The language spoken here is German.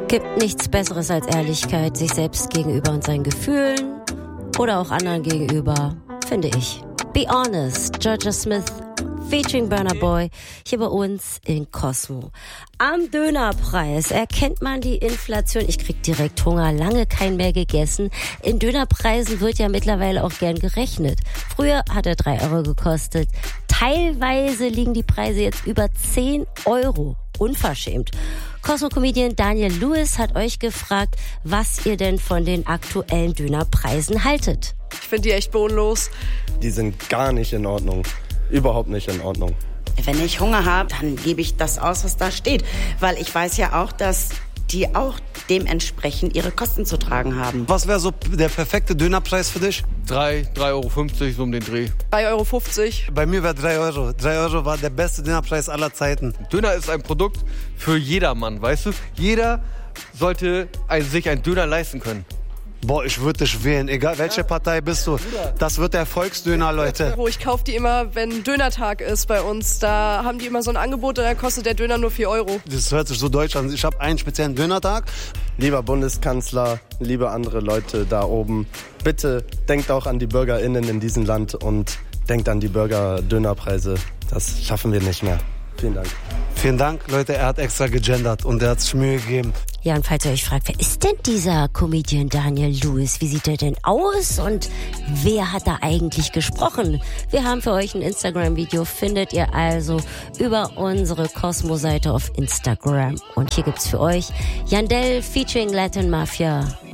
Gibt nichts Besseres als Ehrlichkeit, sich selbst gegenüber und seinen Gefühlen oder auch anderen gegenüber, finde ich. Be Honest, Georgia Smith featuring Burna Boy hier bei uns in Cosmo. Am Dönerpreis erkennt man die Inflation. Ich krieg direkt Hunger, lange keinen mehr gegessen. In Dönerpreisen wird ja mittlerweile auch gern gerechnet. Früher hat er 3 Euro gekostet. Teilweise liegen die Preise jetzt über 10 Euro. Unverschämt. Cosmo-Comedian Daniel Lewis hat euch gefragt, was ihr denn von den aktuellen Dönerpreisen haltet. Ich finde die echt bodenlos. Die sind gar nicht in Ordnung. Überhaupt nicht in Ordnung. Wenn ich Hunger habe, dann gebe ich das aus, was da steht. Weil ich weiß ja auch, dass die auch dementsprechend ihre Kosten zu tragen haben. Was wäre so der perfekte Dönerpreis für dich? 3,50 Euro, so um den Dreh. 3,50 Euro. Bei mir wäre 3 Euro. 3 Euro war der beste Dönerpreis aller Zeiten. Döner ist ein Produkt für jedermann, weißt du? Jeder sollte sich einen Döner leisten können. Boah, ich würde dich wählen, egal welche Partei bist du. Das wird der Volksdöner, Leute. Ich kaufe die immer, wenn Dönertag ist bei uns. Da haben die immer so ein Angebot und dann kostet der Döner nur 4 Euro. Das hört sich so deutsch an. Ich habe einen speziellen Dönertag. Lieber Bundeskanzler, liebe andere Leute da oben, bitte denkt auch an die BürgerInnen in diesem Land und denkt an die Burger-Dönerpreise. Das schaffen wir nicht mehr. Vielen Dank. Vielen Dank, Leute. Er hat extra gegendert und er hat sich Mühe gegeben. Ja, und falls ihr euch fragt, wer ist denn dieser Comedian Daniel Lewis? Wie sieht er denn aus? Und wer hat da eigentlich gesprochen? Wir haben für euch ein Instagram-Video, findet ihr also über unsere Cosmo-Seite auf Instagram. Und hier gibt's für euch Yandel featuring Latin Mafia